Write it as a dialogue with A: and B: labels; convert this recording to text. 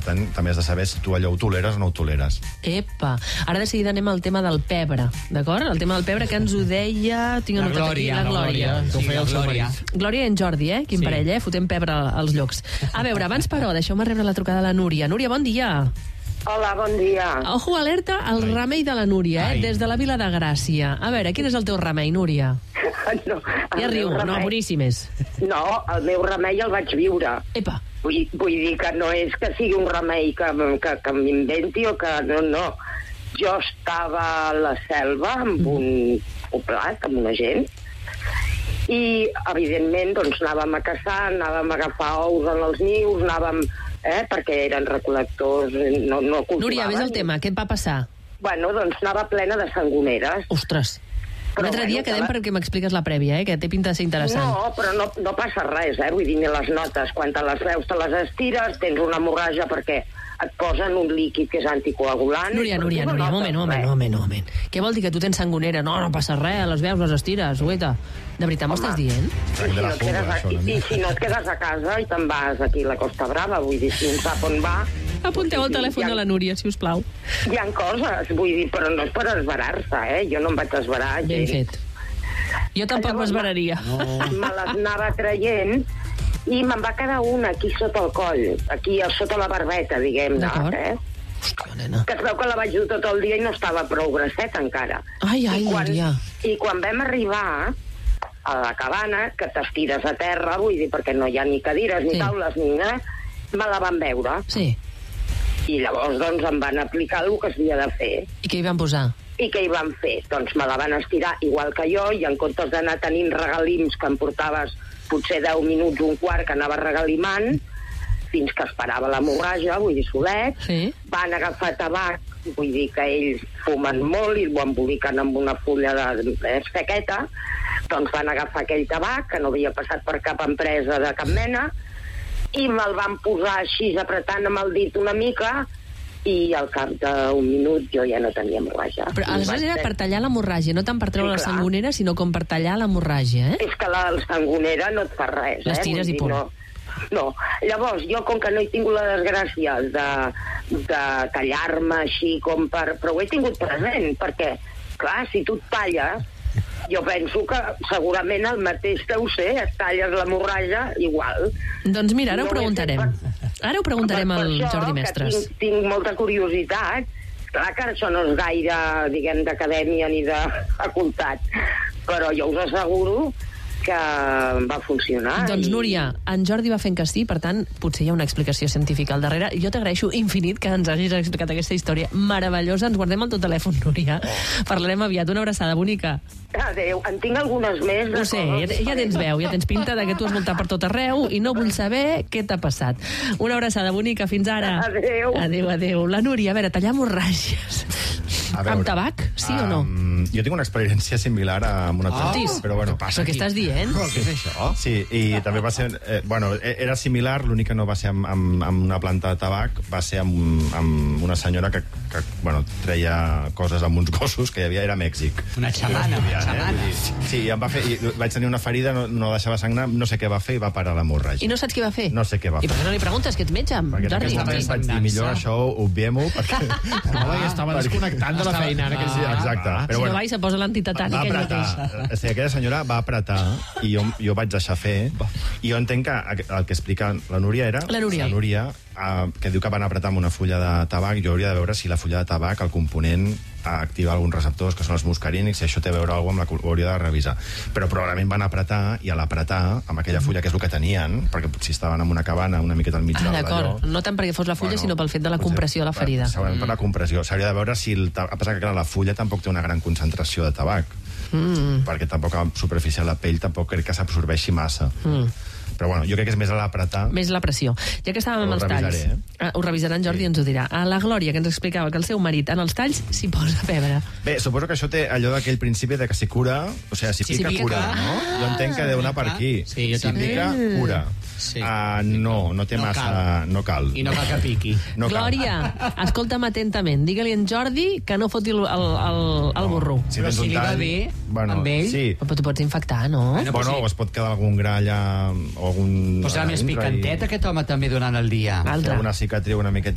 A: tant, també has de saber si tu allò ho toleres o no ho toleres.
B: Epa. Ara de seguida anem al tema del pebre, d'acord? El tema del pebre que ens ho deia...
C: La Glòria. Que ho feia el seu marit.
B: Glòria i en Jordi, quin parell, fotem pebre als llocs. A veure, abans, però, deixeu-me rebre la trucada de la Núria. Núria, bon dia.
D: Hola, bon dia.
B: Ojo, alerta, el remei de la Núria, des de la Vila de Gràcia. A veure, quin és el teu remei, Núria?
D: No,
B: Ja riu, no, boníssim és.
D: No, el meu remei el vaig viure.
B: Epa.
D: Vull dir que no és que sigui un remei que m'inventi o que... No. Jo estava a la selva amb un poblat, amb una gent, i, evidentment, doncs, anàvem a caçar, anàvem a agafar ous en els nius, anàvem... perquè eren recol·lectors, no cultivaven.
B: Núria, ves al tema, què et va passar?
D: Bueno, doncs anava plena de sangoneres.
B: Ostres. Un altre dia quedem perquè m'expliques la prèvia, que té pinta de ser interessant.
D: No, però no passa res, vull dir, ni les notes. Quan te les veus, te les estires, tens una hemorràgia perquè et posen un líquid que és anticoagulant.
B: Núria, moment. Què vol dir que tu tens sangonera? No passa res, les veus, les estires, ueta. De veritat m'ho estàs dient?
D: I si no et quedes a casa i te'n vas aquí a la Costa Brava, vull dir, si un sap on va...
B: Apunteu el telèfon de la Núria, si us plau.
D: Hi ha coses, vull dir, però no és per esverar-se, Jo no em vaig esverar.
B: Ben fet. Jo tampoc m'esveraria.
D: Me les anava traient i me'n va quedar una aquí sota el coll, aquí sota la barbeta, diguem-ne,
B: Hòstia, nena.
D: Que es veu que la vaig dur tot el dia i no estava prou grasseta encara.
B: Ai, Núria.
D: I quan vam arribar a la cabana, que t'estires a terra, vull dir, perquè no hi ha ni cadires, ni taules, ni res, me la van veure.
B: Sí.
D: I llavors, doncs, em van aplicar el que s'havia de fer.
B: I què hi van posar?
D: I què hi van fer? Doncs me la van estirar igual que jo, i en comptes d'anar tenint regalims que em portaves potser 10 minuts, un quart, que anava regalimant, fins que esperava l'hemorràgia, vull dir, solet, van agafar tabac, vull dir que ells fumen molt i ho emboliquen amb una fulla de sequeta, doncs van agafar aquell tabac, que no havia passat per cap empresa de cap mena, i me'l van posar així apretant amb el dit una mica, i al cap d'un minut jo ja no tenia hemorràgia.
B: Però aleshores era per tallar l'hemorràgia, no tant per treure la sangonera, sinó com per tallar l'hemorràgia,
D: És que la sangonera no et fa res,
B: Les tires i punt.
D: No. Llavors, jo, com que no he tingut la desgràcia de tallar-me així com per... Però ho he tingut present, perquè, clar, si tu et talles, jo penso que segurament el mateix deu ser, et talles l'hemorràgia igual.
B: Doncs mira, ara ho preguntarem. Ara ho preguntarem al Jordi Mestres.
D: Tinc molta curiositat. Clar que això no és gaire, diguem, d'acadèmia ni de facultat, però jo us asseguro que va funcionar.
B: Doncs, Núria, en Jordi va fent que sí, per tant, potser hi ha una explicació científica al darrere. Jo t'agraeixo infinit que ens hagis explicat aquesta història meravellosa. Ens guardem el teu telèfon, Núria. Parlarem aviat. Una abraçada bonica.
D: Adéu. En tinc algunes més.
B: Ho sé, ja tens veu, ja tens pinta de que tu has voltat per tot arreu i no vull saber què t'ha passat. Una abraçada bonica. Fins ara.
D: Adéu.
B: Adéu. La Núria, a veure, tallar hemorràgies. Amb tabac, sí o no?
A: Jo tinc una experiència similar amb una altra. Però bueno,
B: però què estàs dient?
A: Què és això? Sí, i també va ser... era similar, l'únic que no va ser amb una planta de tabac, va ser amb una senyora que treia coses amb uns gossos que hi havia, era a Mèxic.
C: Una xamana.
A: Sí, i vaig tenir una ferida, no deixava sagnar, no sé què va fer i va parar l'hemorràgia.
B: I no saps què va fer?
A: No sé què va fer.
B: I per què no li preguntes, que ets metge,
A: Perquè
B: Jordi?
A: en aquest moment vaig dir, millor això, obviem-ho, perquè...
C: estava desconnectant de la feina.
A: Exacte.
B: Si no va i se posa l'antitetànica ell mateix.
A: Aquella senyora va apretar i jo vaig deixar fer, i jo entenc que el que explica la Núria era... La Núria, que diu que van apretar amb una fulla de tabac. Jo hauria de veure si la fulla de tabac, el component, activa alguns receptors, que són els muscarínics, si això té a veure alguna cosa, ho hauria de revisar. Però probablement van apretar, i a l'apretar, amb aquella fulla, que és el que tenien, perquè potser estaven en una cabana una miqueta al mig de
B: d'acord. No tant perquè fos la fulla, sinó pel fet de la compressió de la ferida.
A: Segurament per la compressió. S'hauria de veure si... A pesar que, clar, la fulla tampoc té una gran concentració de tabac, perquè tampoc a superfície de la pell tampoc crec que s'absorbeixi massa. Però bueno, jo crec que és més a l'apretar.
B: Més la pressió. Ja que estàvem amb els talls, ho revisarà en Jordi i ens ho dirà. A la Glòria, que ens explicava que el seu marit en els talls s'hi posa pebre.
A: Bé, suposo que això té allò d'aquell principi de que si cura, o sigui, si pica, cura, no? Jo entenc que deu anar per aquí.
C: Sí, jo
A: si pica, cura.
C: Sí.
A: No té massa... No cal.
C: I no cal que piqui.
B: Glòria, escolta'm atentament. Digue-li en Jordi que no foti el burro.
C: Però si li va bé amb ell...
A: Sí.
B: Però tu pots infectar, no?
A: Bueno, o es pot quedar algun gra allà o algun...
C: Però serà més picantet aquest home també durant el dia.
A: Una cicatriu una miqueta